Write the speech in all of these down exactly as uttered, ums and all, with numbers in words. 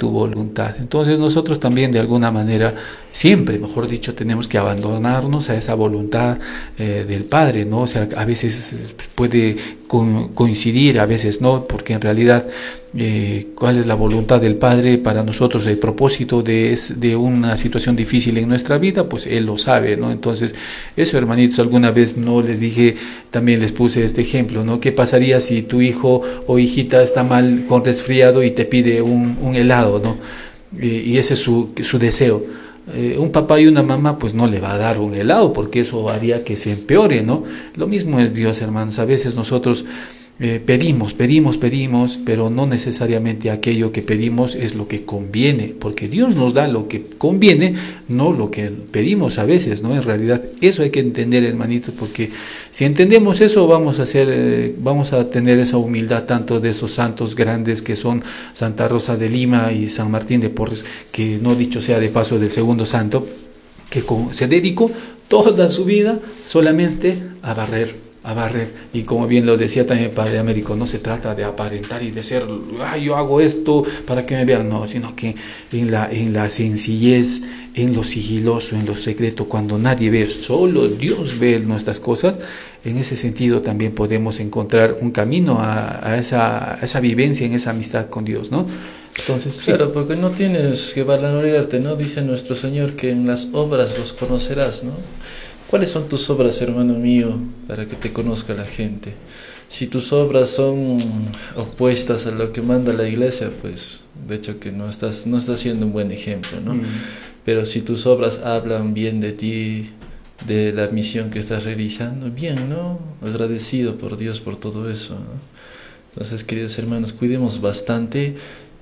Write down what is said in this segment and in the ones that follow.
tu voluntad. Entonces nosotros también de alguna manera, siempre, mejor dicho, tenemos que abandonarnos a esa voluntad eh, del Padre, ¿no? O sea, a veces puede co coincidir, a veces no, porque en realidad eh, cuál es la voluntad del Padre para nosotros, el propósito de, de una situación difícil en nuestra vida, pues Él lo sabe, ¿no? Entonces, eso, hermanitos, alguna vez no les dije, también les puse este ejemplo, ¿no? ¿Qué pasaría si tu hijo o hijita está mal con resfriado y te pide un, un helado, ¿no? Eh, y ese es su, su deseo. Eh, un papá y una mamá pues no le va a dar un helado porque eso haría que se empeore, ¿no? Lo mismo es Dios, hermanos. A veces nosotros eh, pedimos, pedimos, pedimos, pero no necesariamente aquello que pedimos es lo que conviene, porque Dios nos da lo que conviene, no lo que pedimos a veces, ¿no? En realidad eso hay que entender, hermanitos, porque si entendemos eso vamos a hacer, eh, vamos a tener esa humildad tanto de esos santos grandes que son Santa Rosa de Lima y San Martín de Porres, que no dicho sea de paso del segundo santo, que con, se dedicó toda su vida solamente a barrer, a barrer, y como bien lo decía también el Padre Américo, no se trata de aparentar y de ser, ay, yo hago esto para que me vean, no, sino que en la, en la sencillez, en lo sigiloso, en lo secreto, cuando nadie ve, solo Dios ve nuestras cosas, en ese sentido también podemos encontrar un camino a, a, esa, a esa vivencia, en esa amistad con Dios, ¿no? Entonces, claro, sí. Porque no tienes que vanagloriarte, ¿no? Dice nuestro Señor que en las obras los conocerás, ¿no? ¿Cuáles son tus obras, hermano mío, para que te conozca la gente? Si tus obras son opuestas a lo que manda la iglesia, pues de hecho que no estás, no estás siendo un buen ejemplo, ¿no? Mm. Pero si tus obras hablan bien de ti, de la misión que estás realizando, bien, ¿no? Agradecido por Dios por todo eso, ¿no? Entonces, queridos hermanos, cuidemos bastante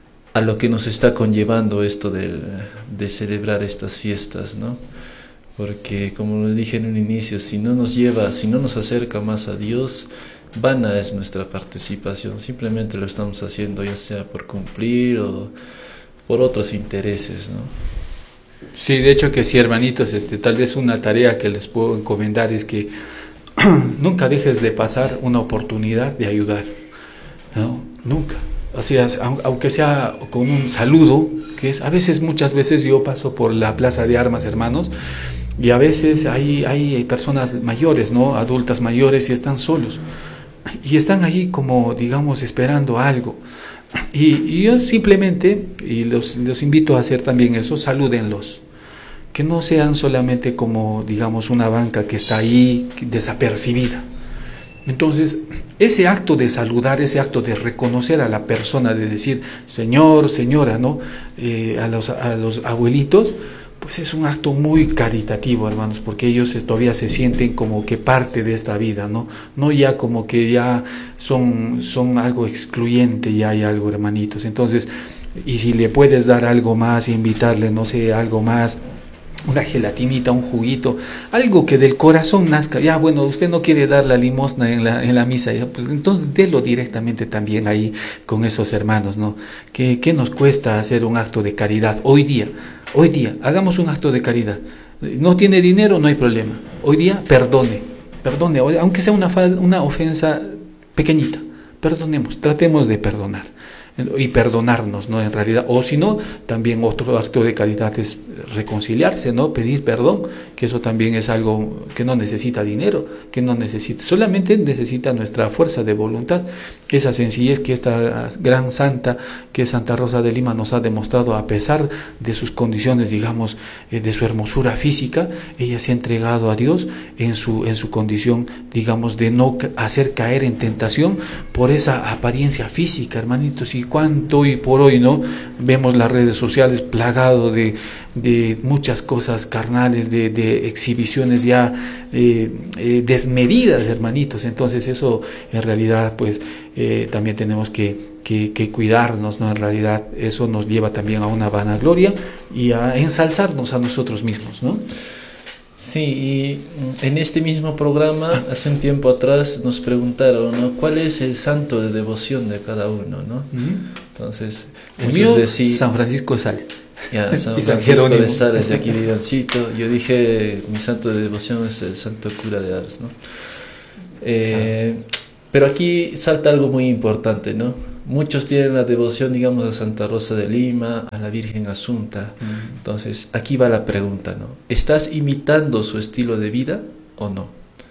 a lo que nos está conllevando esto de, de celebrar estas fiestas, ¿no? Porque, como les dije en un inicio, si no nos lleva, si no nos acerca más a Dios, vana es nuestra participación. Simplemente lo estamos haciendo ya sea por cumplir o por otros intereses, ¿no? Sí, de hecho que sí, hermanitos, este, tal vez una tarea que les puedo encomendar es que nunca dejes de pasar una oportunidad de ayudar, ¿no? Nunca. O sea, aunque sea con un saludo, que es, a veces, muchas veces yo paso por la plaza de armas, hermanos, y a veces hay, hay personas mayores, ¿no? Adultas mayores, y están solos. Y están ahí como, digamos, esperando algo. Y, y yo simplemente, y los, los invito a hacer también eso, salúdenlos. Que no sean solamente como, digamos, una banca que está ahí desapercibida. Entonces, ese acto de saludar, ese acto de reconocer a la persona, de decir, señor, señora, ¿no? Eh, a los, a los abuelitos, pues es un acto muy caritativo, hermanos, porque ellos todavía se sienten como que parte de esta vida, ¿no? No ya como que ya son, son algo excluyente, ya hay algo, hermanitos. Entonces, y si le puedes dar algo más, invitarle, no sé, algo más, una gelatinita, un juguito, algo que del corazón nazca. Ya, bueno, usted no quiere dar la limosna en la, en la misa, ya, pues entonces délo directamente también ahí con esos hermanos, ¿no? ¿Qué, qué nos cuesta hacer un acto de caridad hoy día? Hoy día, hagamos un acto de caridad. No tiene dinero, no hay problema. Hoy día, perdone, perdone, aunque sea una, una ofensa pequeñita, perdonemos, tratemos de perdonar y perdonarnos, ¿no? En realidad, o si no, también otro acto de caridad es reconciliarse, ¿no? Pedir perdón, que eso también es algo que no necesita dinero, que no necesita, solamente necesita nuestra fuerza de voluntad, esa sencillez que esta gran santa, que es Santa Rosa de Lima, nos ha demostrado. A pesar de sus condiciones, digamos, eh, de su hermosura física, ella se ha entregado a Dios en su, en su condición, digamos, de no hacer caer en tentación por esa apariencia física, hermanitos. Y cuánto hoy por hoy, ¿no? Vemos las redes sociales plagado de, de muchas cosas carnales, de, de exhibiciones ya eh, eh, desmedidas, hermanitos. Entonces eso en realidad pues eh, también tenemos que, que, que cuidarnos, ¿no? En realidad eso nos lleva también a una vanagloria y a ensalzarnos a nosotros mismos, ¿no? Sí, y en este mismo programa, hace un tiempo atrás, nos preguntaron, ¿no? ¿Cuál es el santo de devoción de cada uno, ¿no? Uh-huh. Entonces, el mío, decían, San Francisco de Sales. Ya, San Francisco de Sales, de aquí de Ivancito. Yo dije, mi santo de devoción es el santo cura de Ars, ¿no? Eh, pero aquí salta algo muy importante, ¿no? Muchos tienen la devoción, digamos, a Santa Rosa de Lima, a la Virgen Asunta. Mm. Entonces, aquí va la pregunta, ¿no? ¿Estás imitando su estilo de vida o no?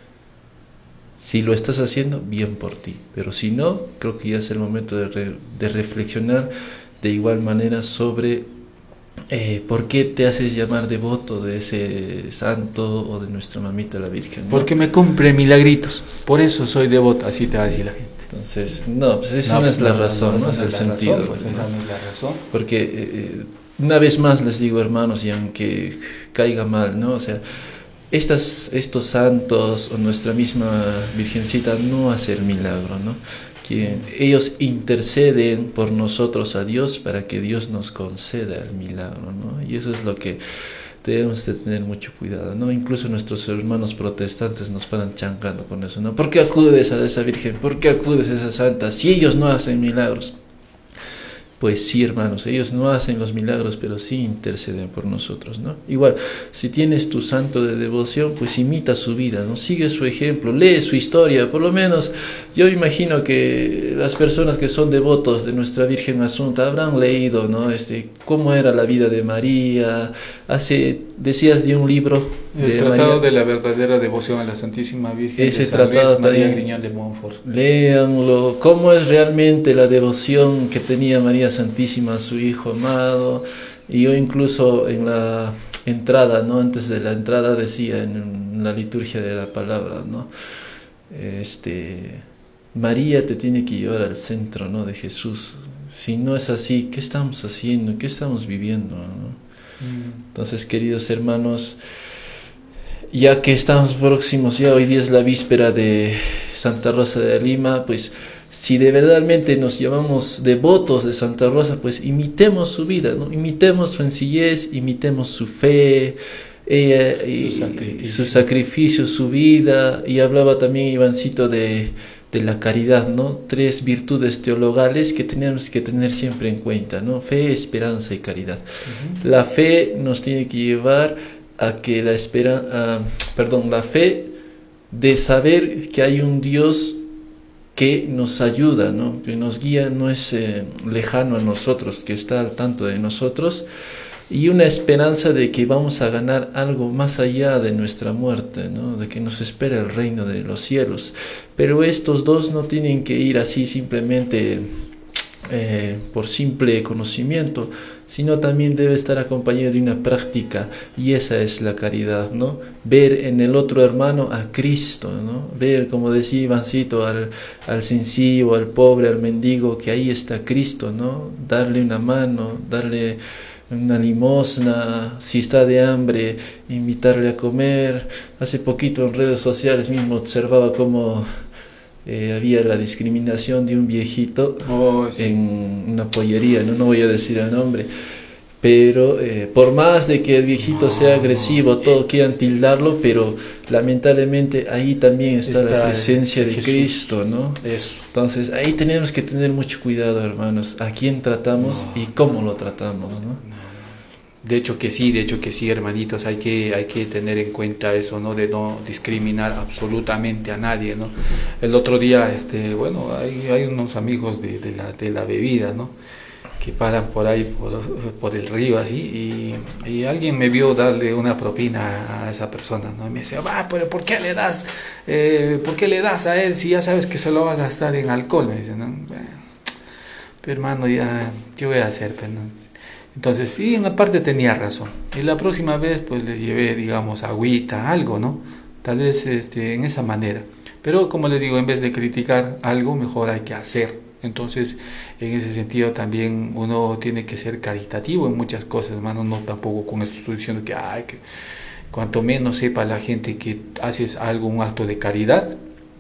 Si lo estás haciendo, bien por ti. Pero si no, creo que ya es el momento de, re, de reflexionar de igual manera sobre eh, por qué te haces llamar devoto de ese santo o de nuestra mamita la Virgen, ¿no? Porque me cumple milagritos, por eso soy devoto, así te va a decir la gente. Entonces, no, pues esa no, no es la no, razón, no, no, no es el sentido. Razón, pues esa no es la razón. Porque eh, una vez más les digo, hermanos, y aunque caiga mal, ¿no? O sea, estas, estos santos o nuestra misma Virgencita no hace el milagro, ¿no? Que ellos interceden por nosotros a Dios para que Dios nos conceda el milagro, ¿no? Y eso es lo que debemos de tener mucho cuidado, ¿no? Incluso nuestros hermanos protestantes nos paran chancando con eso, ¿no? ¿Por qué acudes a esa Virgen? ¿Por qué acudes a esa santa? Si ellos no hacen milagros. Pues sí, hermanos, ellos no hacen los milagros, pero sí interceden por nosotros, ¿no? Igual, si tienes tu santo de devoción, pues imita su vida, ¿no? Sigue su ejemplo, lee su historia, por lo menos yo imagino que las personas que son devotos de nuestra Virgen Asunta habrán leído, ¿no? Este, cómo era la vida de María. Hace, decías de un libro el de Tratado María, de la verdadera devoción a la Santísima Virgen ese de San tratado Luis María también, Griñón de Montfort. Léanlo, cómo es realmente la devoción que tenía María Santísima a su Hijo amado. Y yo incluso en la entrada, ¿no? Antes de la entrada decía en la liturgia de la palabra, ¿no? Este, María te tiene que llevar al centro, ¿no? De Jesús. Si no es así, ¿qué estamos haciendo? ¿Qué estamos viviendo, ¿no? Mm. Entonces, queridos hermanos, ya que estamos próximos, ya hoy día es la víspera de Santa Rosa de Lima, pues si de verdaderamente nos llamamos devotos de Santa Rosa, pues imitemos su vida, ¿no? Imitemos su sencillez, imitemos su fe, ella, y, su, sacrificio. su sacrificio, su vida. Y hablaba también Ivancito de, de la caridad, ¿no? Tres virtudes teologales que tenemos que tener siempre en cuenta, ¿no? Fe, esperanza y caridad. Uh-huh. La fe nos tiene que llevar a que la espera, uh, perdón, la fe de saber que hay un Dios que nos ayuda, ¿no? Que nos guía, no es eh, lejano a nosotros, que está al tanto de nosotros, y una esperanza de que vamos a ganar algo más allá de nuestra muerte, ¿no? De que nos espera el reino de los cielos. Pero estos dos no tienen que ir así simplemente eh, por simple conocimiento, sino también debe estar acompañado de una práctica, y esa es la caridad, ¿no? Ver en el otro hermano a Cristo, ¿no? Ver, como decía Ivancito, al, al sencillo, al pobre, al mendigo, que ahí está Cristo, ¿no? Darle una mano, darle una limosna, si está de hambre, invitarle a comer. Hace poquito en redes sociales mismo observaba cómo Eh, había la discriminación de un viejito oh, sí. en una pollería, no, no voy a decir el nombre, pero eh, por más de que el viejito no, sea agresivo, no, todo eh, quieran tildarlo, pero lamentablemente ahí también está, está la presencia de Jesús, Cristo, ¿no? Eso. Entonces ahí tenemos que tener mucho cuidado, hermanos, a quién tratamos no, y cómo lo tratamos, ¿no? No. De hecho que sí, de hecho que sí, hermanitos, hay que, hay que tener en cuenta eso, ¿no? De no discriminar absolutamente a nadie, ¿no? El otro día, este, bueno, hay, hay unos amigos de, de, la, de la bebida, ¿no? Que paran por ahí, por, por el río, así, y, y alguien me vio darle una propina a esa persona, ¿no? Y me decía, va, pero ¿por qué le das, eh, por qué le das a él si ya sabes que se lo va a gastar en alcohol? Me dice, ¿no? Bueno, pero hermano, ya, ¿qué voy a hacer, pues, no? Entonces, sí, en parte tenía razón. Y la próxima vez, pues, les llevé, digamos, agüita, algo, ¿no? Tal vez este, en esa manera. Pero, como les digo, en vez de criticar algo, mejor hay que hacer. Entonces, en ese sentido, también uno tiene que ser caritativo en muchas cosas, hermano. No tampoco con esto estoy diciendo que, ay, que cuanto menos sepa la gente que haces algo, un acto de caridad,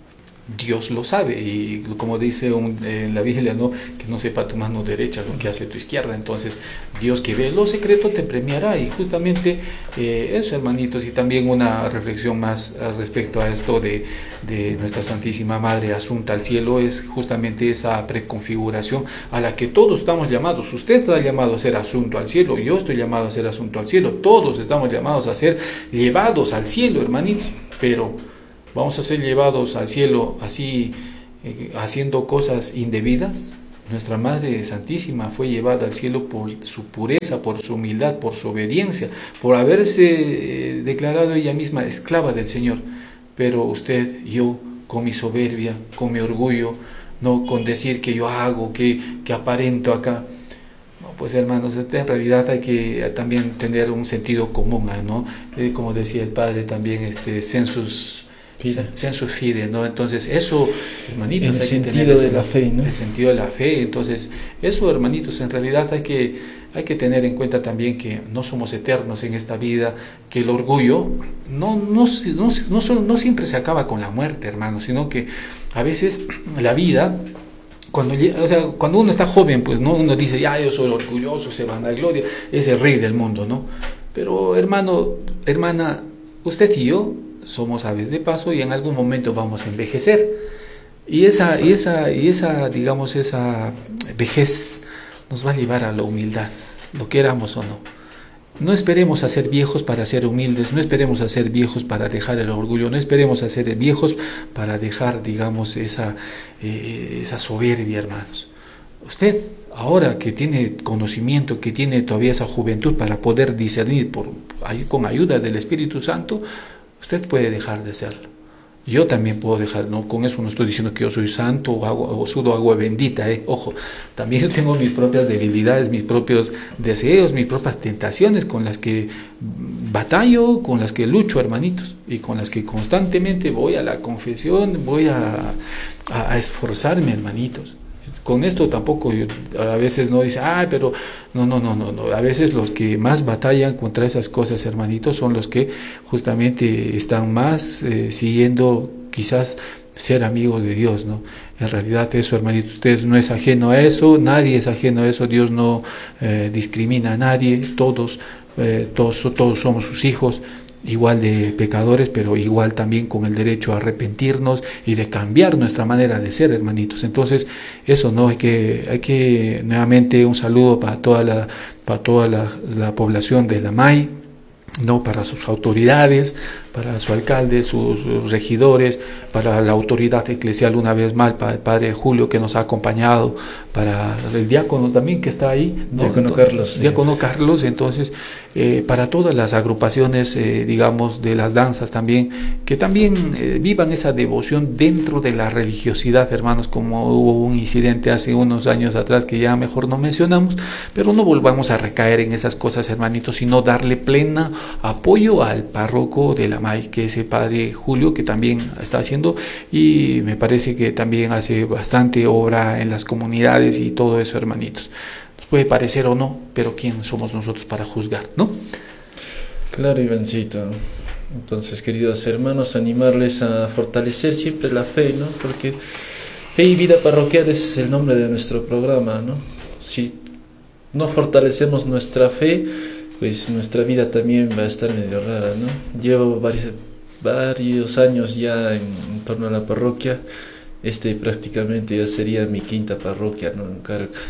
Dios lo sabe, y como dice un, en la Biblia, ¿no? Que no sepa tu mano derecha lo que hace tu izquierda. Entonces Dios, que ve lo secreto, te premiará. Y justamente eh, eso, hermanitos. Y también una reflexión más respecto a esto de, de nuestra Santísima Madre Asunta al cielo, es justamente esa preconfiguración a la que todos estamos llamados. Usted está llamado a ser asunto al cielo, yo estoy llamado a ser asunto al cielo, todos estamos llamados a ser llevados al cielo, hermanitos. Pero vamos a ser llevados al cielo así, eh, haciendo cosas indebidas. Nuestra Madre Santísima fue llevada al cielo por su pureza, por su humildad, por su obediencia, por haberse declarado ella misma esclava del Señor. Pero usted, yo, con mi soberbia, con mi orgullo, no con decir que yo hago, que, que aparento acá. No, pues hermanos, en realidad hay que también tener un sentido común, ¿no? Eh, como decía el Padre también, este, sensus fide, sensus fide, ¿no? Entonces eso, hermanitos, el hay sentido que tener de ese, la fe, ¿no? El sentido de la fe. Entonces eso, hermanitos, en realidad hay que, hay que tener en cuenta también que no somos eternos en esta vida, que el orgullo no, no, no, no, solo, no siempre se acaba con la muerte, hermanos, sino que a veces la vida, cuando, o sea, cuando uno está joven, pues no, uno dice, ya yo soy orgulloso, se vanagloria, es el rey del mundo, ¿no? Pero hermano, hermana, usted y yo somos aves de paso y en algún momento vamos a envejecer. Y esa, y esa, y esa, digamos, esa vejez nos va a llevar a la humildad, lo queramos o no. No esperemos a ser viejos para ser humildes, no esperemos a ser viejos para dejar el orgullo, no esperemos a ser viejos para dejar, digamos, esa, eh, esa soberbia, hermanos. Usted, ahora que tiene conocimiento, que tiene todavía esa juventud para poder discernir por, con ayuda del Espíritu Santo, usted puede dejar de serlo. Yo también puedo dejar, no, con eso no estoy diciendo que yo soy santo o, agua, o sudo agua bendita, eh. Ojo, también yo tengo mis propias debilidades, mis propios deseos, mis propias tentaciones con las que batallo, con las que lucho, hermanitos, y con las que constantemente voy a la confesión, voy a, a, a esforzarme, hermanitos. Con esto tampoco yo, a veces no dice, ah, pero no, no, no, no, no, a veces los que más batallan contra esas cosas, hermanitos, son los que justamente están más eh, siguiendo quizás ser amigos de Dios, ¿no? En realidad eso, hermanitos, usted no es ajeno a eso, nadie es ajeno a eso, Dios no eh, discrimina a nadie, todos, eh, todos, todos somos sus hijos, igual de pecadores, pero igual también con el derecho a arrepentirnos y de cambiar nuestra manera de ser, hermanitos. Entonces, eso no hay que, hay que nuevamente un saludo para toda la, para toda la, la población de la M A I, no, para sus autoridades, para su alcalde, sus, sus regidores, para la autoridad eclesial, una vez más, para el padre Julio que nos ha acompañado, para el diácono también que está ahí, ¿no? Diácono Carlos. Sí. Diácono Carlos, entonces, eh, para todas las agrupaciones, eh, digamos, de las danzas también, que también eh, vivan esa devoción dentro de la religiosidad, hermanos, como hubo un incidente hace unos años atrás que ya mejor no mencionamos, pero no volvamos a recaer en esas cosas, hermanitos, sino darle plena apoyo al párroco de la M A I, que es el padre Julio, que también está haciendo, y me parece que también hace bastante obra en las comunidades y todo eso, hermanitos. Nos puede parecer o no, pero ¿quién somos nosotros para juzgar, no? Claro, Ivancito. Entonces, queridos hermanos, animarles a fortalecer siempre la fe, ¿no? Porque Fe y Vida Parroquial es el nombre de nuestro programa, ¿no? Si no fortalecemos nuestra fe, pues nuestra vida también va a estar medio rara, ¿no? Llevo varios, varios años ya en, en torno a la parroquia. Este prácticamente ya sería mi quinta parroquia, ¿no? En Carca.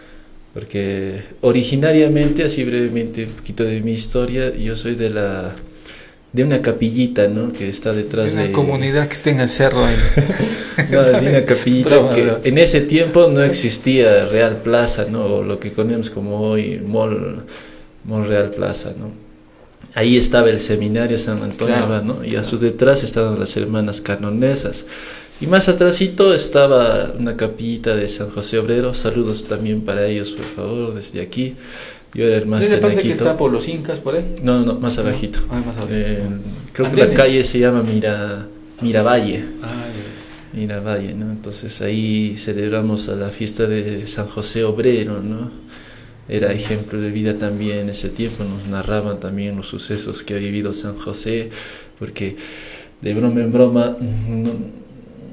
Porque originariamente, así brevemente, un poquito de mi historia, yo soy de la de una capillita, ¿no? Que está detrás de... Una de, comunidad que está en el cerro ahí. No, de una capillita bravo, que bravo. En ese tiempo no existía Real Plaza, ¿no? O lo que conocemos como hoy Mall, Mall Real Plaza, ¿no? Ahí estaba el seminario San Antonio, claro, ¿no? Y a claro. Su detrás estaban las hermanas canonesas. Y más atrásito estaba una capillita de San José Obrero. Saludos también para ellos, por favor, desde aquí. Yo era el más ¿Es la parte que está por los Incas, por ahí? No, no, más abajito. Ah, más abajito. Eh, creo Andenes. Que la calle se llama Mira, Miravalle. Ah, ya. Miravalle, ¿no? Entonces ahí celebramos a la fiesta de San José Obrero, ¿no? Era ejemplo de vida también en ese tiempo. Nos narraban también los sucesos que ha vivido San José, porque de broma en broma no,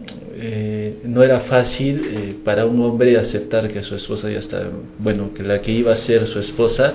eh, no era fácil eh, para un hombre aceptar que su esposa ya estaba, bueno, que la que iba a ser su esposa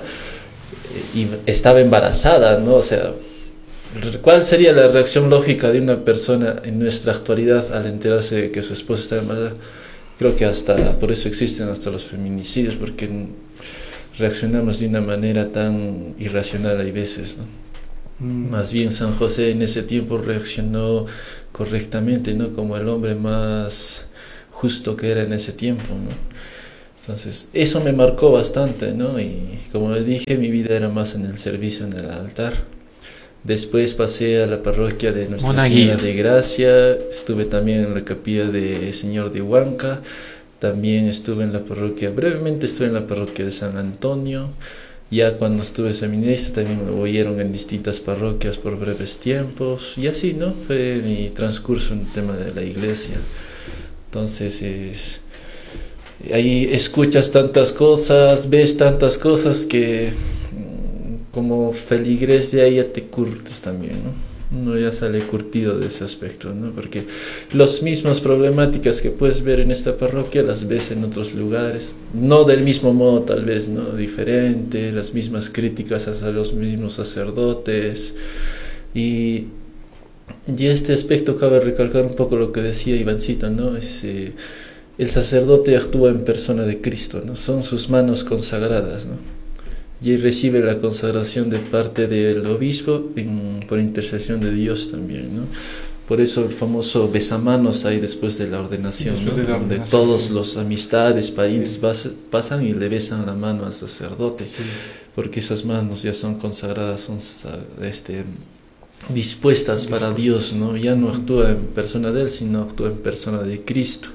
eh, estaba embarazada, ¿no? O sea, ¿cuál sería la reacción lógica de una persona en nuestra actualidad al enterarse de que su esposa estaba embarazada? Creo que hasta por eso existen hasta los feminicidios, porque reaccionamos de una manera tan irracional hay veces, ¿no? Mm. Más bien San José en ese tiempo reaccionó correctamente, ¿no? Como el hombre más justo que era en ese tiempo, ¿no? Entonces, eso me marcó bastante, ¿no? Y como le dije, mi vida era más en el servicio en el altar. Después pasé a la parroquia de Nuestra Monaguillo. Señora de Gracia, estuve también en la capilla de Señor de Huanca, también estuve en la parroquia, brevemente estuve en la parroquia de San Antonio. Ya cuando estuve seminarista también me oyeron en distintas parroquias por breves tiempos, y así, ¿no? Fue mi transcurso en el tema de la iglesia. Entonces, es, ahí escuchas tantas cosas, ves tantas cosas que como feligres de ahí ya te curtes también, ¿no? Uno ya sale curtido de ese aspecto, ¿no? Porque las mismas problemáticas que puedes ver en esta parroquia las ves en otros lugares, no del mismo modo tal vez, ¿no? Diferente, las mismas críticas hacia los mismos sacerdotes. Y, y este aspecto cabe recalcar un poco lo que decía Ivancito, ¿no? Es, eh, el sacerdote actúa en persona de Cristo, ¿no? Son sus manos consagradas, ¿no? Y él recibe la consagración de parte del obispo en, por intercesión de Dios también, ¿no? Por eso el famoso besamanos ahí después de la ordenación, ¿no? de la Donde ordenación, todos sí. los amistades, parientes Sí. bas- pasan y le besan la mano al sacerdote, Sí. porque esas manos ya son consagradas, son este, dispuestas para Dios, ¿no? Ya no actúa en persona de él, sino actúa en persona de Cristo.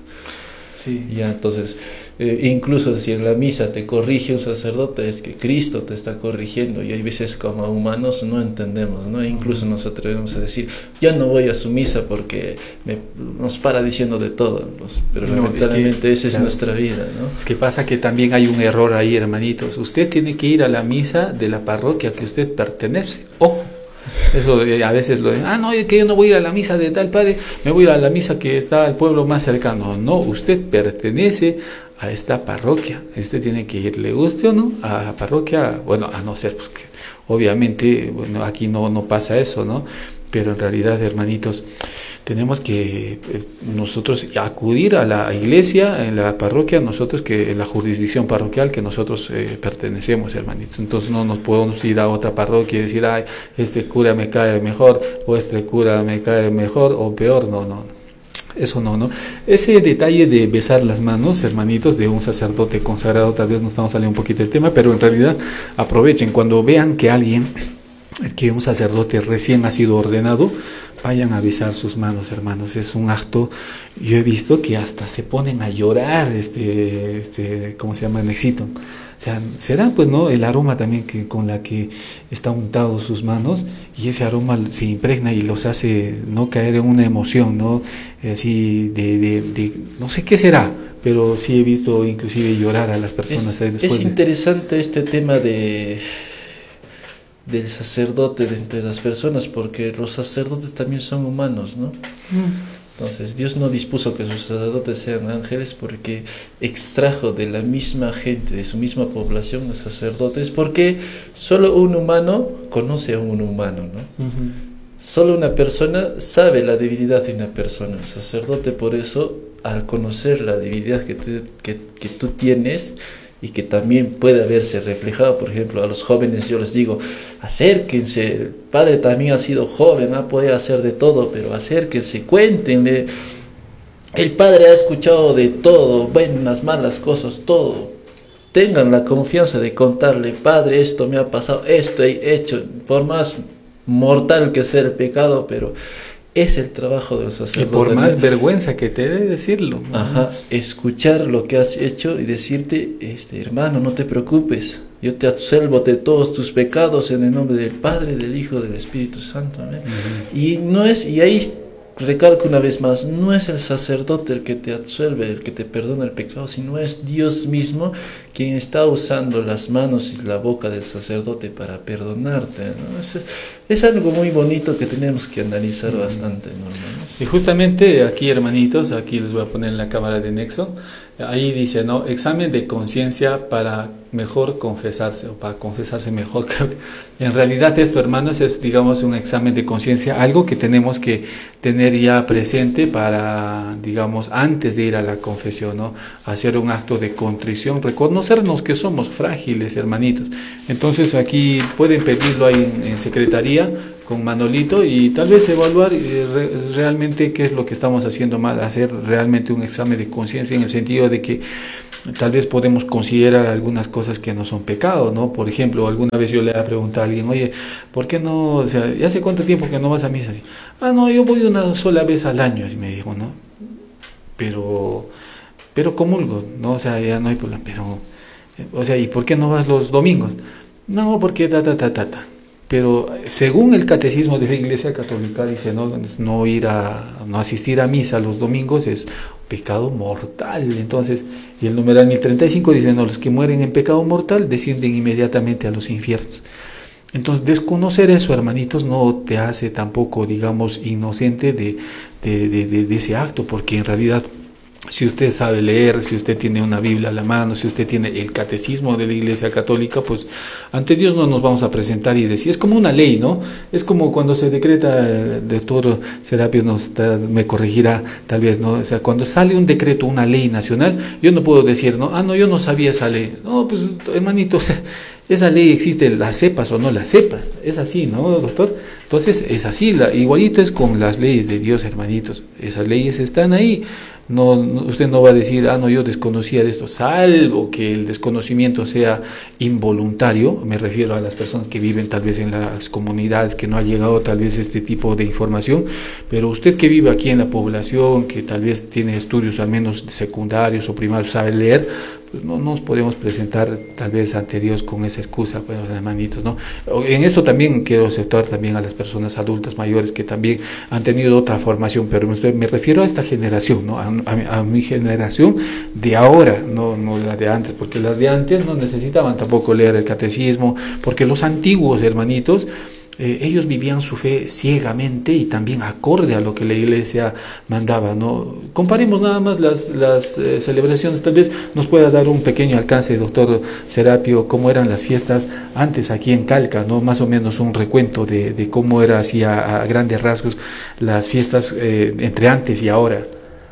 Sí. Ya, entonces, eh, incluso si en la misa te corrige un sacerdote, es que Cristo te está corrigiendo, y hay veces como humanos no entendemos, ¿no? E incluso nos atrevemos a decir, yo no voy a su misa porque me, nos para diciendo de todo, pues, pero No, lamentablemente es que, esa es claro, nuestra vida, ¿no? Es que pasa que también hay un error ahí, hermanitos. Usted tiene que ir a la misa de la parroquia que usted pertenece. Ojo. Eso eh, a veces lo de, ah, no, que yo no voy a ir a la misa de tal padre, me voy a ir a la misa que está al pueblo más cercano. No, usted pertenece a esta parroquia. Usted tiene que ir, le guste o no, a la parroquia, bueno, a no ser, pues que obviamente, bueno, aquí no, no pasa eso, ¿no? Pero en realidad, hermanitos, tenemos que eh, nosotros acudir a la iglesia, en la parroquia, nosotros que en la jurisdicción parroquial que nosotros eh, pertenecemos, hermanitos. Entonces no nos podemos ir a otra parroquia y decir, ay, este cura me cae mejor, o este cura me cae mejor o peor. No, no, eso no, ¿no? Ese detalle de besar las manos, hermanitos, de un sacerdote consagrado, tal vez nos estamos saliendo un poquito del tema, pero en realidad aprovechen cuando vean que alguien, que un sacerdote recién ha sido ordenado, vayan a besar sus manos, hermanos. Es un acto, yo he visto que hasta se ponen a llorar, este, este, ¿cómo se llama? Nexito. O sea, será pues, ¿no? El aroma también que con la que está untado sus manos, y ese aroma se impregna y los hace no caer en una emoción, ¿no? Así de, de, de, no sé qué será, pero sí he visto inclusive llorar a las personas Es, ahí después es de... interesante este tema de del sacerdote de entre las personas, porque los sacerdotes también son humanos, ¿no? Entonces Dios no dispuso que sus sacerdotes sean ángeles porque extrajo de la misma gente, de su misma población, los sacerdotes, porque solo un humano conoce a un humano, ¿no? Uh-huh. Solo una persona sabe la divinidad de una persona. El sacerdote, por eso, al conocer la divinidad que, te, que, que tú tienes, y que también puede verse reflejado, por ejemplo, a los jóvenes yo les digo, acérquense, el padre también ha sido joven, ha podido hacer de todo, pero acérquense, cuéntenle, el padre ha escuchado de todo, buenas, malas cosas, todo, tengan la confianza de contarle, padre, esto me ha pasado, esto he hecho, por más mortal que sea el pecado, pero es el trabajo del sacerdote. Y por más vergüenza que te dé decirlo. Ajá, escuchar lo que has hecho y decirte, este hermano, no te preocupes, yo te absolvo de todos tus pecados en el nombre del Padre, del Hijo, del Espíritu Santo. ¿eh? Uh-huh. Y no es, y ahí recalco una vez más, no es el sacerdote el que te absuelve, el que te perdona el pecado, sino es Dios mismo quien está usando las manos y la boca del sacerdote para perdonarte, ¿no? Es, es algo muy bonito que tenemos que analizar uh-huh. bastante, ¿no, hermanos? Y justamente aquí, hermanitos, aquí les voy a poner en la cámara de Nexo, ahí dice, ¿no? Examen de conciencia para mejor confesarse, o para confesarse mejor. En realidad esto, hermanos, es, digamos, un examen de conciencia, algo que tenemos que tener ya presente para, digamos, antes de ir a la confesión, ¿no? Hacer un acto de contrición, reconocernos que somos frágiles, hermanitos. Entonces aquí pueden pedirlo ahí en, en secretaría, con Manolito y tal vez evaluar eh, re, realmente qué es lo que estamos haciendo mal, hacer realmente un examen de conciencia en el sentido de que tal vez podemos considerar algunas cosas que no son pecado, ¿no? Por ejemplo, alguna vez yo le he preguntado a alguien, oye, ¿por qué no, o sea, ¿y hace cuánto tiempo que no vas a misa? Así, ah, no, yo voy una sola vez al año, y me dijo, ¿no? Pero, pero comulgo, ¿no? O sea, ya no hay problema, pero, o sea, ¿y por qué no vas los domingos? No, porque ta, ta, ta, ta, ta. Pero según el catecismo de la Iglesia Católica dice no, no ir a no asistir a misa los domingos es pecado mortal. Entonces, y el numeral mil treinta y cinco dice no, los que mueren en pecado mortal descienden inmediatamente a los infiernos. Entonces, desconocer eso, hermanitos, no te hace tampoco, digamos, inocente de, de, de, de, de ese acto, porque en realidad, si usted sabe leer, si usted tiene una Biblia a la mano, si usted tiene el catecismo de la Iglesia Católica, pues ante Dios no nos vamos a presentar y decir, es como una ley, ¿no? Es como cuando se decreta, el doctor Serapio nos me corregirá tal vez, ¿no? O sea, cuando sale un decreto, una ley nacional, yo no puedo decir, ¿no? Ah, no, yo no sabía esa ley. No, pues, hermanito, o sea, esa ley existe, la sepas o no la sepas, es así, ¿no, doctor? Entonces, es así, la, igualito es con las leyes de Dios, hermanitos, esas leyes están ahí. No, usted no va a decir, ah, no, yo desconocía de esto, salvo que el desconocimiento sea involuntario, me refiero a las personas que viven tal vez en las comunidades, que no ha llegado tal vez este tipo de información, pero usted que vive aquí en la población, que tal vez tiene estudios al menos secundarios o primarios, sabe leer, pues no nos podemos presentar tal vez ante Dios con esa excusa, bueno, hermanitos, ¿no? En esto también quiero aceptar también a las personas adultas mayores que también han tenido otra formación, pero me, me refiero a esta generación, ¿no? A, a, a mi generación de ahora, no, no la de antes, porque las de antes no necesitaban tampoco leer el catecismo, porque los antiguos hermanitos, Eh, ellos vivían su fe ciegamente y también acorde a lo que la Iglesia mandaba, ¿no? Comparemos nada más las, las eh, celebraciones, tal vez nos pueda dar un pequeño alcance, doctor Serapio, cómo eran las fiestas antes aquí en Calca, ¿no? Más o menos un recuento de, de cómo era así a, a grandes rasgos las fiestas eh, entre antes y ahora.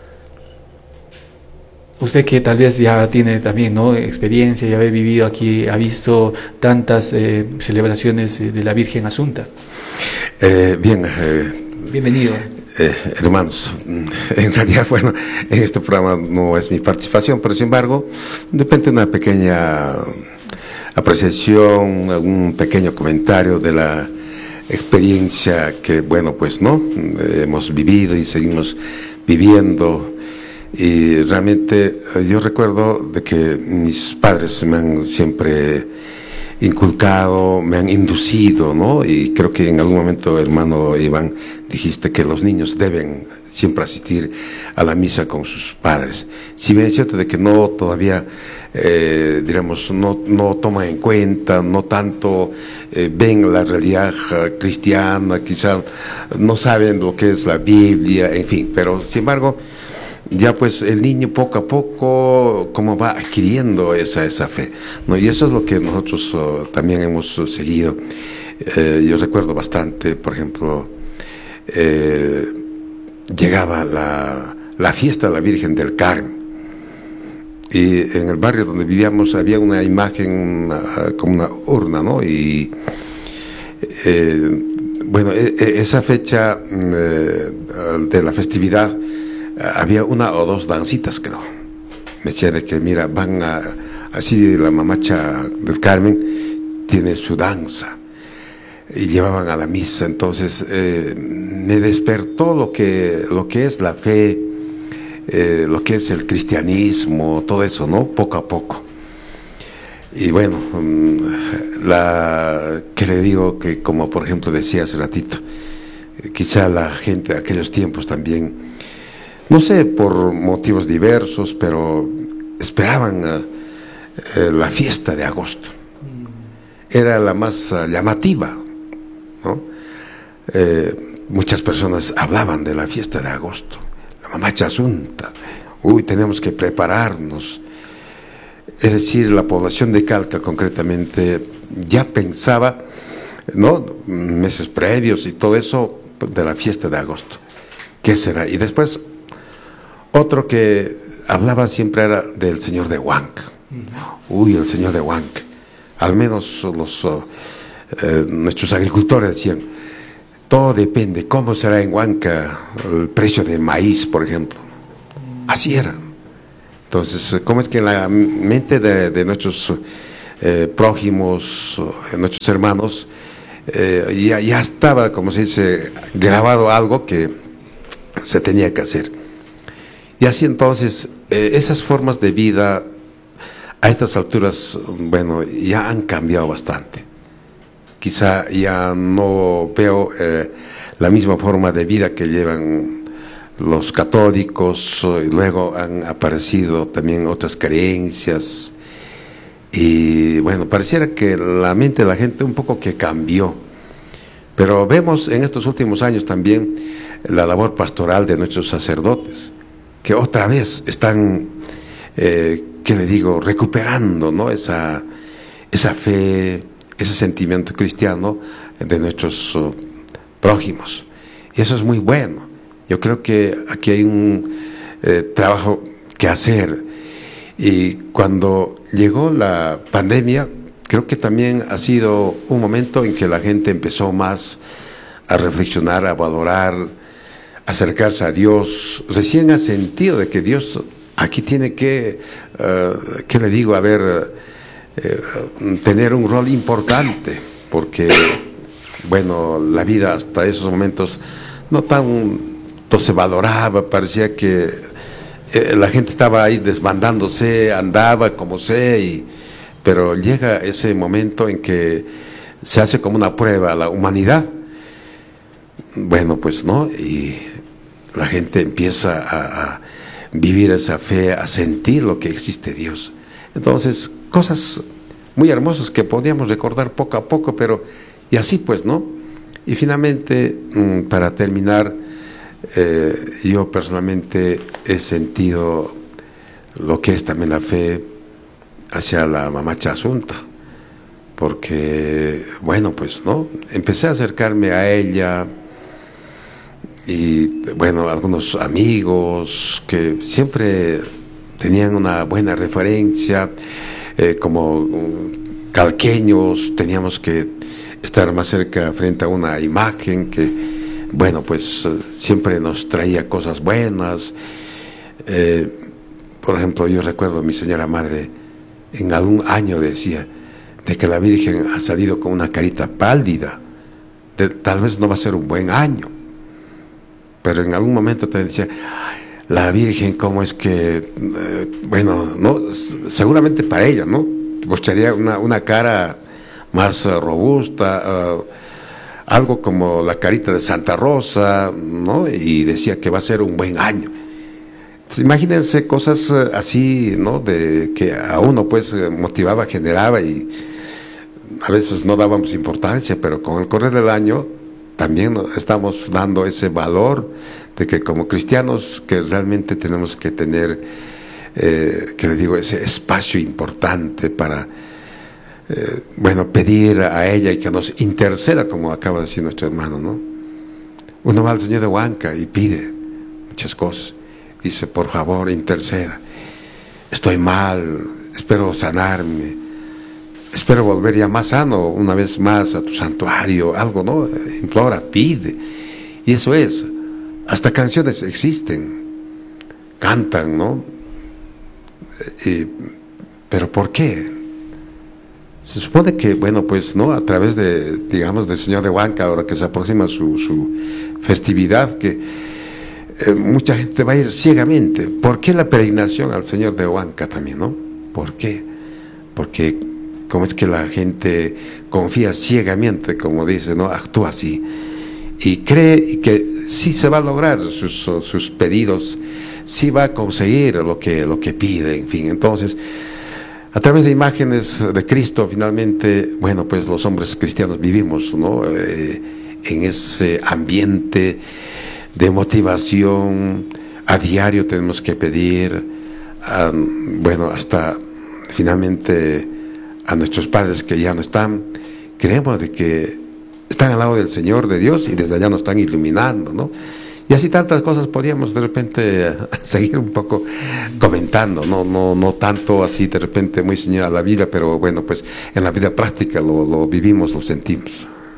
Usted que tal vez ya tiene también, ¿no?, experiencia y haber vivido aquí, ha visto tantas eh, celebraciones de la Virgen Asunta. Eh, bien, eh, bienvenido. Eh, hermanos, en realidad, bueno, en este programa no es mi participación, pero sin embargo, depende de una pequeña apreciación, algún pequeño comentario de la experiencia que, bueno, pues no, hemos vivido y seguimos viviendo. Y realmente yo recuerdo de que mis padres me han siempre inculcado, me han inducido, ¿no? Y creo que en algún momento, hermano Iván, dijiste que los niños deben siempre asistir a la misa con sus padres. Si bien es cierto de que no todavía, eh, diremos, no, no toman en cuenta, no tanto eh, ven la realidad cristiana, quizás no saben lo que es la Biblia, en fin, pero sin embargo, ya pues el niño poco a poco como va adquiriendo esa, esa fe, ¿no? Y eso es lo que nosotros uh, también hemos uh, seguido. Eh, yo recuerdo bastante, por ejemplo, eh, llegaba la, la fiesta de la Virgen del Carmen, y en el barrio donde vivíamos había una imagen uh, como una urna, ¿no? Y eh, bueno, e, e, esa fecha eh, de la festividad había una o dos dancitas, creo. Me decía de que, mira, van a, así la mamacha del Carmen tiene su danza, y llevaban a la misa. Entonces eh, me despertó lo que, lo que es la fe, eh, lo que es el cristianismo, todo eso, ¿no? Poco a poco. Y bueno, la que le digo que, como por ejemplo decía hace ratito, quizá la gente de aquellos tiempos también, no sé, por motivos diversos, pero esperaban uh, eh, la fiesta de agosto. Era la más uh, llamativa, ¿no? Eh, muchas personas hablaban de la fiesta de agosto, la mamacha Asunta. Uy, tenemos que prepararnos. Es decir, la población de Calca concretamente ya pensaba, ¿no?, meses previos y todo eso de la fiesta de agosto. ¿Qué será? Y después, otro que hablaba siempre era del señor de Huanca. Uy, el señor de Huanca. Al menos los, uh, eh, nuestros agricultores decían, todo depende. ¿Cómo será en Huanca el precio de maíz, por ejemplo? Así era. Entonces, ¿cómo es que en la mente de, de nuestros eh, prójimos, nuestros hermanos, eh, ya, ya estaba, como se dice, grabado algo que se tenía que hacer? Y así entonces, eh, esas formas de vida, a estas alturas, bueno, ya han cambiado bastante. Quizá ya no veo eh, la misma forma de vida que llevan los católicos, y luego han aparecido también otras creencias, y bueno, pareciera que la mente de la gente un poco que cambió, pero vemos en estos últimos años también la labor pastoral de nuestros sacerdotes, que otra vez están, eh, ¿qué le digo?, recuperando, ¿no?, esa, esa fe, ese sentimiento cristiano de nuestros uh, prójimos, y eso es muy bueno. Yo creo que aquí hay un eh, trabajo que hacer, y cuando llegó la pandemia, creo que también ha sido un momento en que la gente empezó más a reflexionar, a valorar, a acercarse a Dios. Recién ha sentido de que Dios aquí tiene que, uh, ¿qué le digo?, a ver, eh, tener un rol importante, porque, bueno, la vida hasta esos momentos no tan... se valoraba, parecía que eh, la gente estaba ahí desbandándose, andaba como sé, y, pero llega ese momento en que se hace como una prueba a la humanidad. Bueno, pues no, y la gente empieza a, a vivir esa fe, a sentir lo que existe Dios. Entonces, cosas muy hermosas que podíamos recordar poco a poco, pero y así pues, ¿no? Y finalmente, mmm, para terminar, Eh, yo personalmente he sentido lo que es también la fe hacia la mamacha Asunta, porque, bueno, pues, ¿no?, empecé a acercarme a ella, y, bueno, algunos amigos que siempre tenían una buena referencia, eh, como um, calqueños, teníamos que estar más cerca frente a una imagen que, bueno, pues siempre nos traía cosas buenas. Eh, por ejemplo, yo recuerdo a mi señora madre, en algún año decía, de que la Virgen ha salido con una carita pálida, de, tal vez no va a ser un buen año, pero en algún momento te decía, la Virgen, cómo es que, eh, bueno, no, seguramente para ella, ¿no?, mostraría una, una cara más uh, robusta, uh, algo como la carita de Santa Rosa, ¿no?, y decía que va a ser un buen año. Entonces, imagínense cosas uh, así, ¿no?, de que a uno pues motivaba, generaba, y a veces no dábamos importancia, pero con el correr del año también estamos dando ese valor de que como cristianos que realmente tenemos que tener, eh, que le digo, ese espacio importante para Eh, bueno, pedir a ella y que nos interceda, como acaba de decir nuestro hermano, ¿no? Uno va al Señor de Huanca y pide muchas cosas, dice, por favor, interceda, estoy mal, espero sanarme, espero volver ya más sano una vez más a tu santuario, algo, ¿no? Implora, pide, y eso es, hasta canciones existen, cantan, ¿no? Eh, pero ¿por qué? Se supone que, bueno, pues, ¿no?, a través de, digamos, del Señor de Huanca, ahora que se aproxima su, su festividad, que eh, mucha gente va a ir ciegamente. ¿Por qué la peregrinación al Señor de Huanca también, no? ¿Por qué? Porque, como es que la gente confía ciegamente, como dice, ¿no?, actúa así, y cree que sí se va a lograr sus, sus pedidos, sí va a conseguir lo que, lo que pide, en fin. Entonces, a través de imágenes de Cristo, finalmente, bueno, pues los hombres cristianos vivimos, ¿no?, eh, en ese ambiente de motivación. A diario tenemos que pedir, um, bueno, hasta finalmente a nuestros padres que ya no están, creemos de que están al lado del Señor, de Dios, y desde allá nos están iluminando, ¿no? Y así tantas cosas podríamos de repente seguir un poco comentando, no no no tanto así de repente muy señalada la vida, pero bueno, pues en la vida práctica lo, lo vivimos, lo sentimos.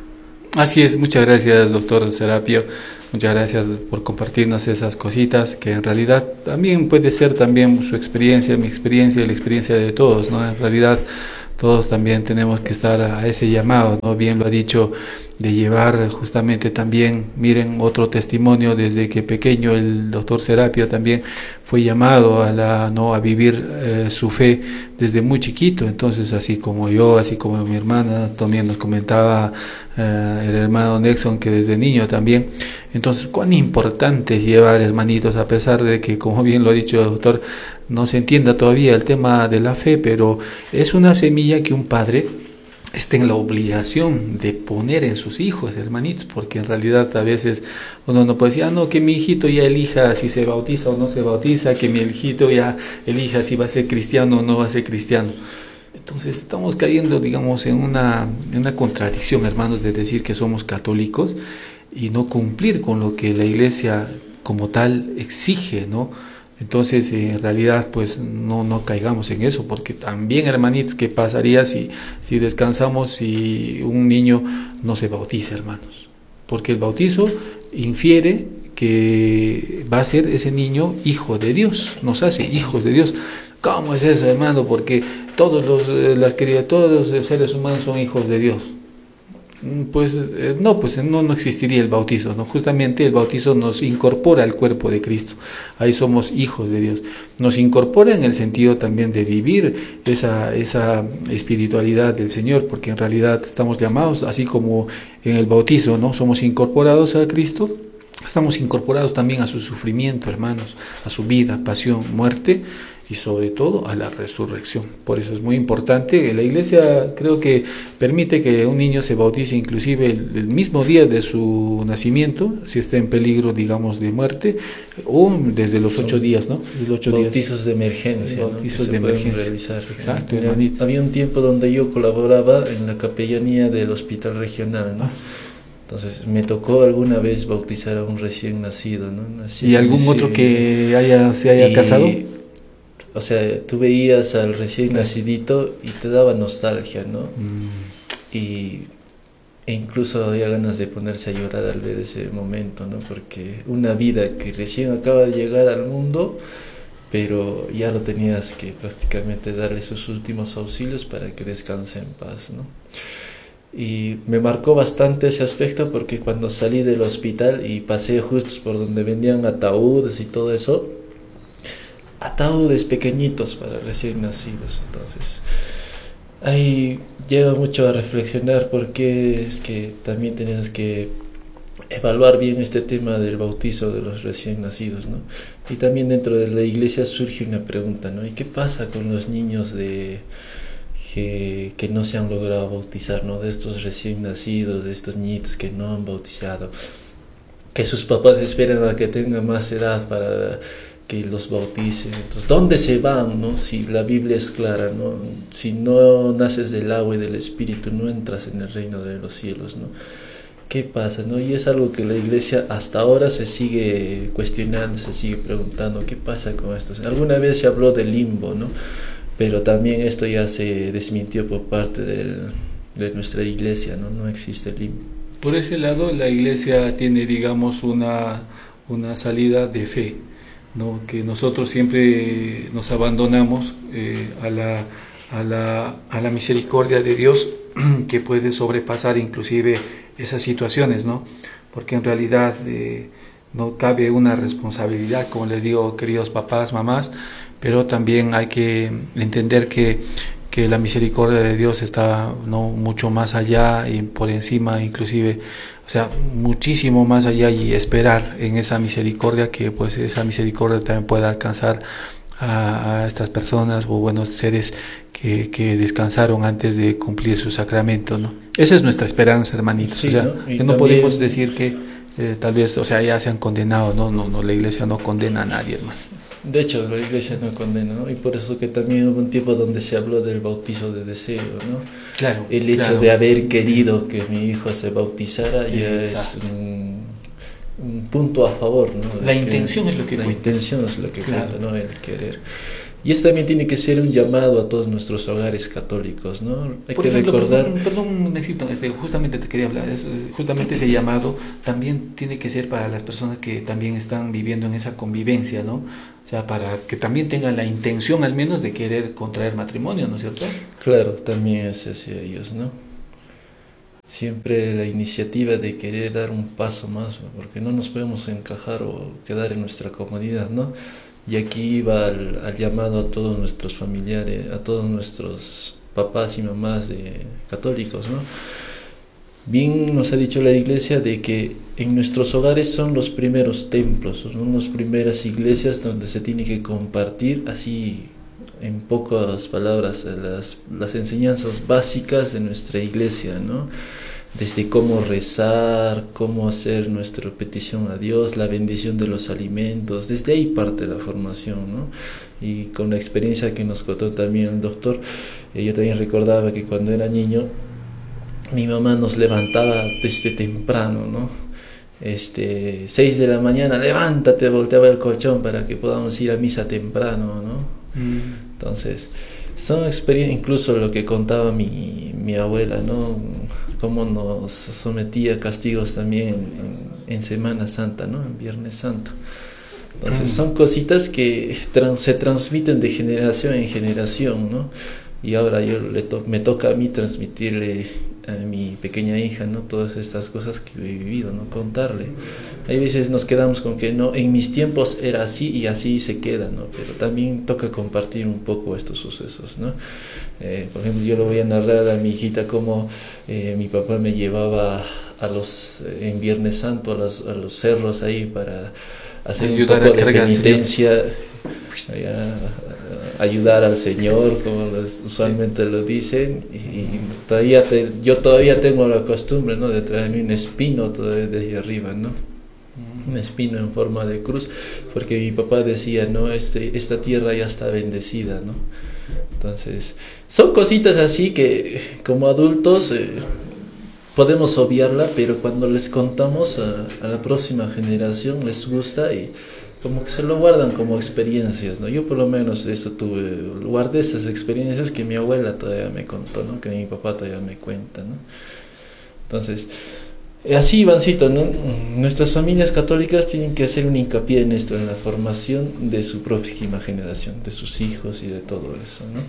Así es, muchas gracias, doctor Serapio. Muchas gracias por compartirnos esas cositas que en realidad también puede ser también su experiencia, mi experiencia, la experiencia de todos, ¿no? En realidad todos también tenemos que estar a ese llamado, ¿no? Bien lo ha dicho, de llevar justamente también, miren, otro testimonio desde que pequeño el doctor Serapio también fue llamado a la, ¿no? a vivir eh, su fe desde muy chiquito. Entonces, así como yo, así como mi hermana, también nos comentaba eh, el hermano Nexon, que desde niño también. Entonces, cuán importante es llevar, hermanitos, a pesar de que, como bien lo ha dicho el doctor, no se entienda todavía el tema de la fe, pero es una semilla que un padre está en la obligación de poner en sus hijos, hermanitos, porque en realidad a veces uno no puede decir, ah, no, que mi hijito ya elija si se bautiza o no se bautiza, que mi hijito ya elija si va a ser cristiano o no va a ser cristiano. Entonces estamos cayendo, digamos, en una, en una contradicción, hermanos, de decir que somos católicos y no cumplir con lo que la Iglesia como tal exige, ¿no? Entonces, eh, en realidad, pues no, no caigamos en eso, porque también, hermanitos, ¿qué pasaría si, si descansamos y un niño no se bautiza, hermanos? Porque el bautizo infiere que va a ser ese niño hijo de Dios, nos hace hijos de Dios. ¿Cómo es eso, hermano? Porque todos los, las criaturas, todos los seres humanos son hijos de Dios. Pues eh, no, pues no, no existiría el bautizo, ¿no? Justamente el bautizo nos incorpora al cuerpo de Cristo, ahí somos hijos de Dios, nos incorpora en el sentido también de vivir esa, esa espiritualidad del Señor, porque en realidad estamos llamados, así como en el bautizo, ¿no? Somos incorporados a Cristo, estamos incorporados también a su sufrimiento, hermanos, a su vida, pasión, muerte, y sobre todo a la resurrección. Por eso es muy importante. La Iglesia creo que permite que un niño se bautice inclusive el, el mismo día de su nacimiento, si está en peligro, digamos, de muerte, o desde los ocho días, ¿no? Los ocho bautizos días. de emergencia, bautizos ¿no? de emergencia. Realizar. Exacto, Mira, había un tiempo donde yo colaboraba en la capellanía del hospital regional, ¿no? Entonces me tocó alguna vez bautizar a un recién nacido, ¿no? Nací ¿Y algún otro que haya, se haya y, casado? O sea, tú veías al recién nacidito y te daba nostalgia, ¿no? Mm. Y e incluso había ganas de ponerse a llorar al ver ese momento, ¿no? Porque una vida que recién acaba de llegar al mundo, pero ya lo tenías que prácticamente darle sus últimos auxilios para que descanse en paz, ¿no? Y me marcó bastante ese aspecto porque cuando salí del hospital y pasé justo por donde vendían ataúdes y todo eso, ataúdes pequeñitos para recién nacidos. Entonces ahí lleva mucho a reflexionar, porque es que también tenemos que evaluar bien este tema del bautizo de los recién nacidos, ¿no? Y también dentro de la iglesia surge una pregunta, ¿no? ¿Y qué pasa con los niños de que, que no se han logrado bautizar, ¿no? De estos recién nacidos, de estos niñitos que no han bautizado, que sus papás esperan a que tengan más edad para que los bauticen? Entonces, ¿dónde se van, no? Si la Biblia es clara, ¿no? Si no naces del agua y del Espíritu, no entras en el reino de los cielos, ¿no? ¿Qué pasa, no? Y es algo que la iglesia hasta ahora se sigue cuestionando, se sigue preguntando, ¿qué pasa con esto? Alguna vez se habló del limbo, ¿no? Pero también esto ya se desmintió por parte del, de nuestra iglesia, ¿no? No existe limbo. Por ese lado, la iglesia tiene, digamos, una, una salida de fe, ¿no? Que nosotros siempre nos abandonamos eh, a, la, a, la, a la misericordia de Dios, que puede sobrepasar inclusive esas situaciones, ¿no? Porque en realidad eh, no cabe una responsabilidad, como les digo, queridos papás, mamás, pero también hay que entender que, que la misericordia de Dios está, ¿no?, mucho más allá y por encima, inclusive, o sea, muchísimo más allá, y esperar en esa misericordia que pues esa misericordia también pueda alcanzar a, a estas personas o buenos seres que, que descansaron antes de cumplir su sacramento, ¿no? Esa es nuestra esperanza, hermanitos. Sí, o sea, ¿no? Que no también podemos decir que eh, tal vez, o sea, ya se han condenado, no, no, no, la iglesia no condena a nadie, hermano. De hecho, la iglesia no condena, ¿no? Y por eso que también hubo un tiempo donde se habló del bautizo de deseo, ¿no? Claro. El hecho claro. de haber querido que mi hijo se bautizara ya Exacto. es un, un punto a favor, ¿no? La intención es lo que La cuenta. intención es lo que Claro. cuenta, ¿no? El querer. Y esto también tiene que ser un llamado a todos nuestros hogares católicos, ¿no? Hay Por que ejemplo, recordar... perdón, perdón, Nexito, este, justamente te quería hablar, es, es, justamente ese llamado también tiene que ser para las personas que también están viviendo en esa convivencia, ¿no? O sea, para que también tengan la intención al menos de querer contraer matrimonio, ¿no es cierto? Claro, también es hacia ellos, ¿no? Siempre la iniciativa de querer dar un paso más, porque no nos podemos encajar o quedar en nuestra comodidad, ¿no? Y aquí va al, al llamado a todos nuestros familiares, a todos nuestros papás y mamás de católicos, ¿no? Bien nos ha dicho la Iglesia de que en nuestros hogares son los primeros templos, son las primeras iglesias donde se tiene que compartir, así en pocas palabras, las, las enseñanzas básicas de nuestra Iglesia, ¿no? Desde cómo rezar, cómo hacer nuestra petición a Dios, la bendición de los alimentos, desde ahí parte la formación, ¿no? Y con la experiencia que nos contó también el doctor, eh, yo también recordaba que cuando era niño, mi mamá nos levantaba desde temprano, ¿no? Este, seis de la mañana, levántate, volteaba el colchón para que podamos ir a misa temprano, ¿no? Mm. Entonces, son experiencias, incluso lo que contaba mi, mi abuela, ¿no? Cómo nos sometía a castigos también en, en Semana Santa, ¿no? En Viernes Santo. Entonces, son cositas que trans, se transmiten de generación en generación, ¿no? Y ahora yo le to- me toca a mí transmitirle a mi pequeña hija, ¿no? Todas estas cosas que he vivido, ¿no? Contarle. Hay veces nos quedamos con que no, en mis tiempos era así y así se queda, ¿no? Pero también toca compartir un poco estos sucesos, ¿no? Eh, por ejemplo, yo lo voy a narrar a mi hijita como eh, mi papá me llevaba a los, en Viernes Santo a los, a los cerros ahí para hacer ayudar un poco de penitencia, a, a ayudar al Señor, como los, usualmente lo dicen, y, y todavía te, yo todavía tengo la costumbre, ¿no? De traerme un espino todavía desde arriba, ¿no? Un espino en forma de cruz, porque mi papá decía, no, este, esta tierra ya está bendecida, ¿no? Entonces, son cositas así que como adultos eh, podemos obviarla, pero cuando les contamos a, a la próxima generación les gusta y como que se lo guardan como experiencias, ¿no? Yo por lo menos eso tuve, guardé esas experiencias que mi abuela todavía me contó, ¿no? Que mi papá todavía me cuenta, ¿no? Entonces, así, Ivancito, ¿no? Nuestras familias católicas tienen que hacer un hincapié en esto, en la formación de su próxima generación, de sus hijos y de todo eso, ¿no?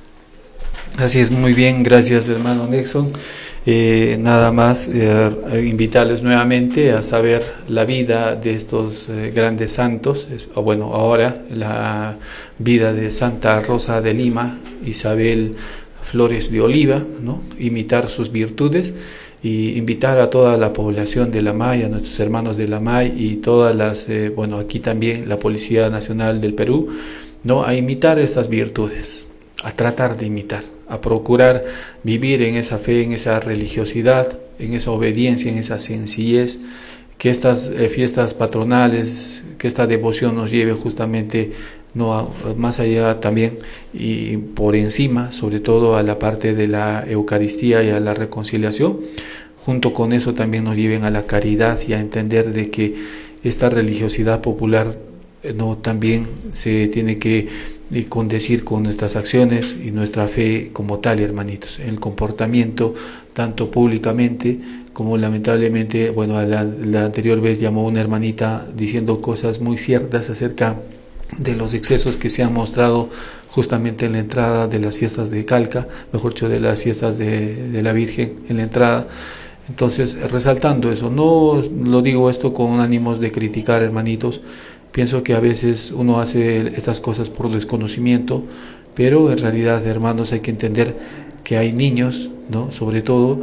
Así es, muy bien, gracias hermano Nexon. Eh, nada más eh, invitarles nuevamente a saber la vida de estos eh, grandes santos, es, o bueno, ahora la vida de Santa Rosa de Lima, Isabel Flores de Oliva, ¿no? Imitar sus virtudes y invitar a toda la población de La May, a nuestros hermanos de La May y todas las, eh, bueno, aquí también la Policía Nacional del Perú, ¿no? A imitar estas virtudes, a tratar de imitar, a procurar vivir en esa fe, en esa religiosidad, en esa obediencia, en esa sencillez, que estas eh, fiestas patronales, que esta devoción nos lleve justamente no a, más allá también y por encima, sobre todo a la parte de la Eucaristía y a la reconciliación. Junto con eso también nos lleven a la caridad y a entender de que esta religiosidad popular eh, no también se tiene que y condecir con nuestras acciones y nuestra fe como tal, hermanitos, el comportamiento tanto públicamente como lamentablemente, bueno, la, la anterior vez llamó una hermanita diciendo cosas muy ciertas acerca de los excesos que se han mostrado justamente en la entrada de las fiestas de Calca, mejor dicho, de las fiestas de, de la Virgen en la entrada. Entonces, resaltando eso, no lo digo esto con ánimos de criticar, hermanitos. Pienso que a veces uno hace estas cosas por desconocimiento, pero en realidad, hermanos, hay que entender que hay niños, ¿no? Sobre todo,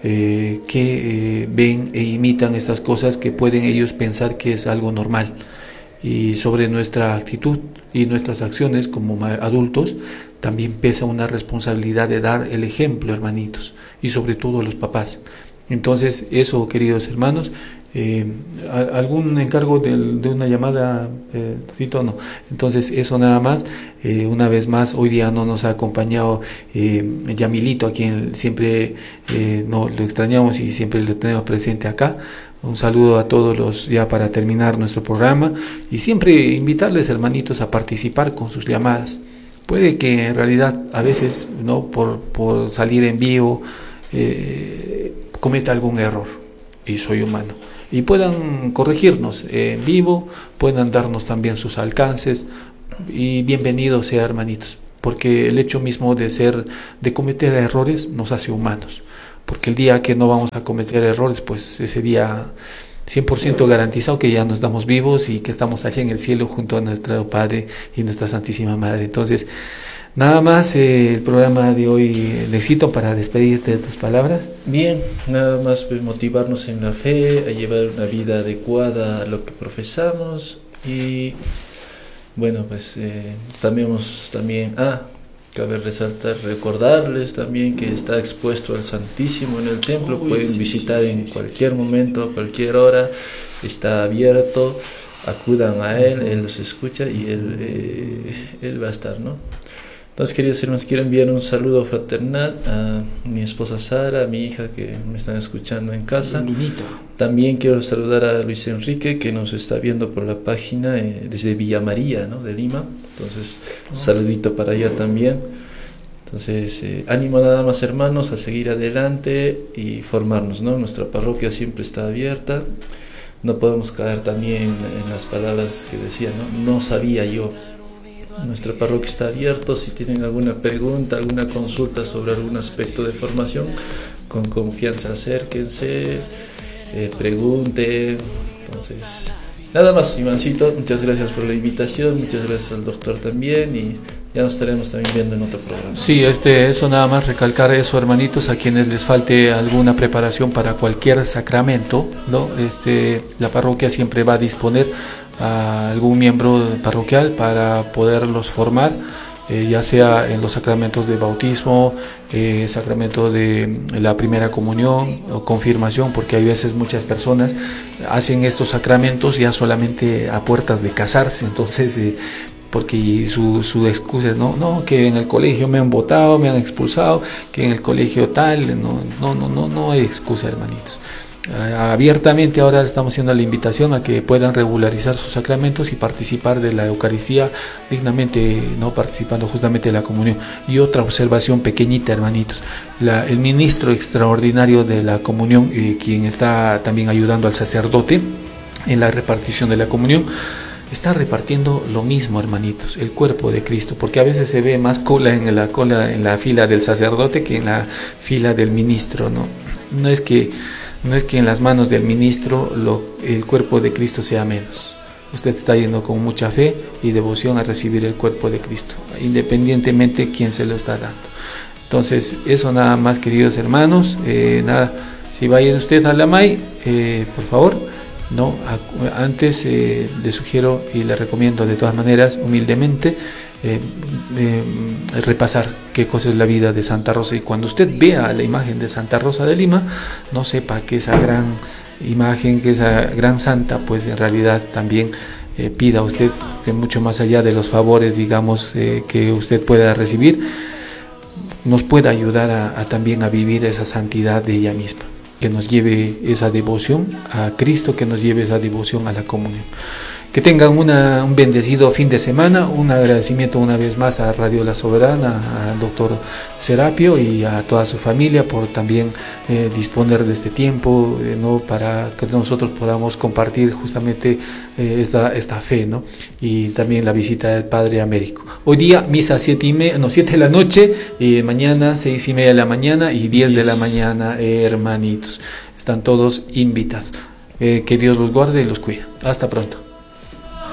eh, que eh, ven e imitan estas cosas que pueden ellos pensar que es algo normal. Y sobre nuestra actitud y nuestras acciones como adultos, también pesa una responsabilidad de dar el ejemplo, hermanitos, y sobre todo a los papás. Entonces, eso, queridos hermanos, eh, ¿algún encargo de, de una llamada, eh, Fito? No. Entonces, eso nada más. Eh, una vez más, hoy día no nos ha acompañado eh, Yamilito, a quien siempre eh, no lo extrañamos y siempre lo tenemos presente acá. Un saludo a todos los, ya para terminar nuestro programa, y siempre invitarles, hermanitos, a participar con sus llamadas. puede que en realidad a veces, ¿no? por, por salir en vivo, eh, cometa algún error, y soy humano, y puedan corregirnos en vivo, puedan darnos también sus alcances, y bienvenidos sea, hermanitos, porque el hecho mismo de ser, de cometer errores nos hace humanos, porque el día que no vamos a cometer errores, pues ese día cien por ciento garantizado que ya nos damos vivos y que estamos allá en el cielo junto a nuestro Padre y nuestra Santísima Madre. Entonces, nada más eh, el programa de hoy, el éxito para despedirte de tus palabras. Bien, nada más pues, motivarnos en la fe, a llevar una vida adecuada a lo que profesamos y bueno, pues eh, también, también, ah, cabe resaltar, recordarles también que está expuesto al Santísimo en el templo, Uy, pueden sí, visitar sí, en sí, cualquier sí, momento, a cualquier hora, está abierto, acudan a Él, Él los escucha y Él, eh, él va a estar, ¿no? Entonces, queridos hermanos, quiero enviar un saludo fraternal a mi esposa Sara, a mi hija que me están escuchando en casa. Lunita. También quiero saludar a Luis Enrique, que nos está viendo por la página eh, desde Villa María, ¿no? De Lima. Entonces, un saludito para allá también. Entonces, eh, ánimo nada más, hermanos, a seguir adelante y formarnos, ¿no? Nuestra parroquia siempre está abierta. No podemos caer también en las palabras que decía, ¿no? No sabía yo. Nuestra parroquia está abierta. Si tienen alguna pregunta, alguna consulta sobre algún aspecto de formación, con confianza acérquense, eh, pregunten. Entonces, nada más, Ivancito, muchas gracias por la invitación, muchas gracias al doctor también y ya nos estaremos también viendo en otro programa. Sí, este, eso nada más, recalcar eso, hermanitos, a quienes les falte alguna preparación para cualquier sacramento, ¿no? Este, la parroquia siempre va a disponer a algún miembro parroquial para poderlos formar, eh, ya sea en los sacramentos de bautismo, eh, sacramento de la primera comunión o confirmación, porque hay veces muchas personas hacen estos sacramentos ya solamente a puertas de casarse, entonces eh, porque su, su excusa es no, no, que en el colegio me han votado, me han expulsado, que en el colegio tal, no, no, no, no, no hay excusa, hermanitos. Abiertamente ahora estamos haciendo la invitación a que puedan regularizar sus sacramentos y participar de la Eucaristía dignamente, no participando justamente de la comunión. Y otra observación pequeñita, hermanitos, la, el ministro extraordinario de la comunión, eh, quien está también ayudando al sacerdote en la repartición de la comunión, está repartiendo lo mismo, hermanitos, el cuerpo de Cristo, porque a veces se ve más cola en la cola en la fila del sacerdote que en la fila del ministro, no, no es que No es que en las manos del ministro lo, el cuerpo de Cristo sea menos. Usted está yendo con mucha fe y devoción a recibir el cuerpo de Cristo, independientemente de quién se lo está dando. Entonces, eso nada más, queridos hermanos. Eh, nada, si va a ir usted a la M A I, eh, por favor, no. A, antes eh, le sugiero y le recomiendo de todas maneras, humildemente, Eh, eh, repasar qué cosa es la vida de Santa Rosa, y cuando usted vea la imagen de Santa Rosa de Lima, no sepa que esa gran imagen, que esa gran santa, pues en realidad también eh, pida a usted que mucho más allá de los favores, digamos, eh, que usted pueda recibir, nos pueda ayudar a, a también a vivir esa santidad de ella misma, que nos lleve esa devoción a Cristo, que nos lleve esa devoción a la comunión. Que tengan una, un bendecido fin de semana, un agradecimiento una vez más a Radio La Soberana, al doctor Serapio y a toda su familia por también eh, disponer de este tiempo, eh, ¿no? Para que nosotros podamos compartir justamente eh, esta, esta fe, ¿no? Y también la visita del Padre Américo. Hoy día misa siete y media, no, siete de la noche, eh, mañana seis y media de la mañana y diez de la mañana, eh, hermanitos. Están todos invitados. Eh, que Dios los guarde y los cuide. Hasta pronto.